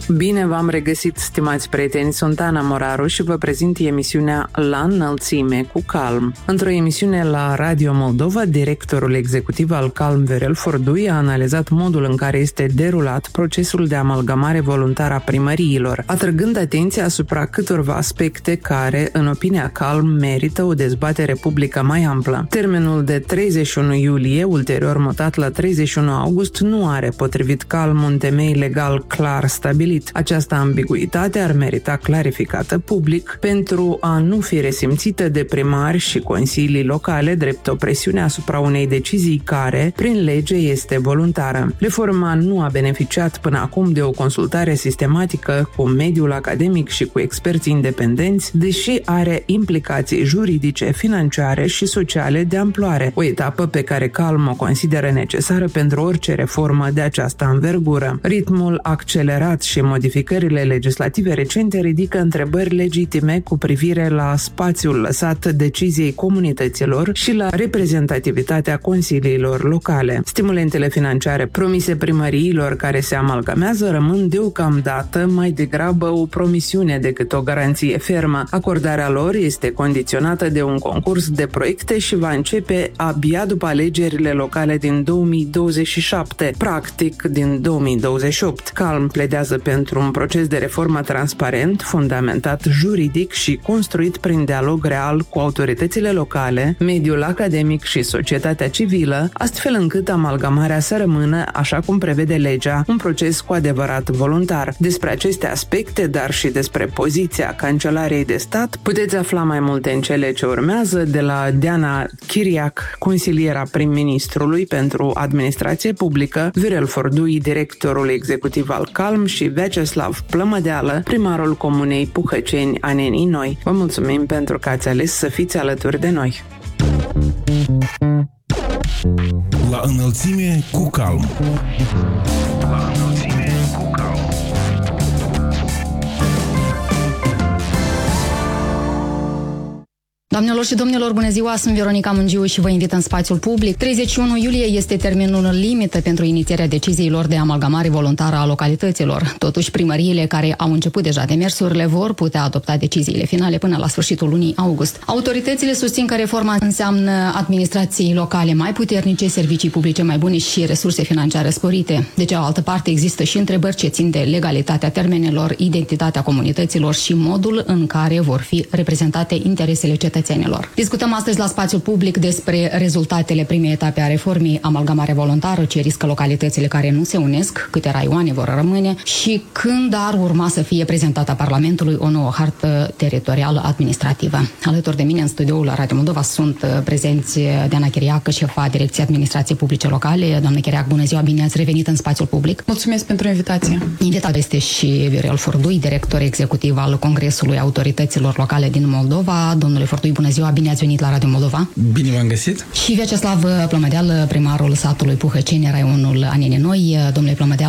Bine v-am regăsit, stimați prieteni, sunt Ana Moraru și vă prezint emisiunea La înălțime cu Calm. Într-o emisiune la Radio Moldova, directorul executiv al Calm, Viorel Fordui, a analizat modul în care este derulat procesul de amalgamare voluntară a primăriilor, atrăgând atenția asupra câtorva aspecte care, în opinia Calm, merită o dezbatere publică mai amplă. Termenul de 31 iulie, ulterior mutat la 31 august, nu are, potrivit Calm, un temei legal clar stabilit. Această ambiguitate ar merita clarificată public pentru a nu fi resimțită de primari și consilii locale drept o presiune asupra unei decizii care, prin lege, este voluntară. Reforma nu a beneficiat până acum de o consultare sistematică cu mediul academic și cu experți independenți, deși are implicații juridice, financiare și sociale de amploare, o etapă pe care Calm o consideră necesară pentru orice reformă de această învergură. Ritmul accelerat și modificările legislative recente ridică întrebări legitime cu privire la spațiul lăsat deciziei comunităților și la reprezentativitatea consiliilor locale. Stimulentele financiare promise primăriilor care se amalgamează rămân deocamdată mai degrabă o promisiune decât o garanție fermă. Acordarea lor este condiționată de un concurs de proiecte și va începe abia după alegerile locale din 2027, practic din 2028. Calm pledează pentru un proces de reformă transparent, fundamentat juridic și construit prin dialog real cu autoritățile locale, mediul academic și societatea civilă, astfel încât amalgamarea să rămână, așa cum prevede legea, un proces cu adevărat voluntar. Despre aceste aspecte, dar și despre poziția Cancelariei de Stat, puteți afla mai multe în cele ce urmează de la Diana Chiriac, consiliera prim-ministrului pentru administrație publică, Viorel Fordui, directorul executiv al Calm, și Vyacheslav Plămădeală, primarul comunei Puhăceni, Anenii Noi. Vă mulțumim pentru că ați ales să fiți alături de noi. La înălțime cu Calm. La înălțime cu Calm. Doamnelor și domnilor, bună ziua, sunt Veronica Mungiu și vă invit în spațiul public. 31 iulie este termenul limită pentru inițierea deciziilor de amalgamare voluntară a localităților. Totuși, primăriile care au început deja demersurile vor putea adopta deciziile finale până la sfârșitul lunii august. Autoritățile susțin că reforma înseamnă administrații locale mai puternice, servicii publice mai bune și resurse financiare sporite. De cealaltă parte, există și întrebări ce țin de legalitatea termenelor, identitatea comunităților și modul în care vor fi reprezentate interesele cetățenilor. Discutăm astăzi la spațiul public despre rezultatele primei etape a reformei, amalgamare voluntară, ce riscă localitățile care nu se unesc, câte raioane vor rămâne și când ar urma să fie prezentată Parlamentului o nouă hartă teritorială administrativă. Alături de mine în studioul la Radio Moldova sunt prezenți Diana Chiriac, șefa Direcției Administrației Publice Locale. Doamnă Chiriac, bună ziua, bine ați revenit în spațiul public. Mulțumesc pentru invitație. Invitat este și Viorel Fordui, director executiv al Congresului Autorităților Locale din Moldova. Domnule Fordui, bună ziua, bine ați venit la Radio Moldova. Bine v-am găsit. Și Vyacheslav Plămădeală, primarul satului Puhăceni, raionul Anenii Noi. Domnule Plămădeală,